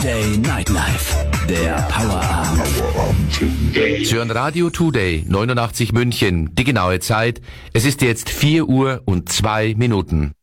Day Nightlife, der Powerabend. Sie hören Radio Today, 89 München, die genaue Zeit. Es ist jetzt 4:02 Uhr.